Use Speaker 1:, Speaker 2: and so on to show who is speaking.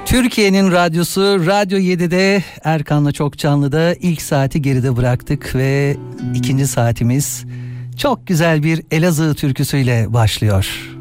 Speaker 1: Türkiye'nin radyosu Radyo 7'de Erkan'la Çok Canlı'da ilk saati geride bıraktık ve ikinci saatimiz çok güzel bir Elazığ türküsüyle başlıyor.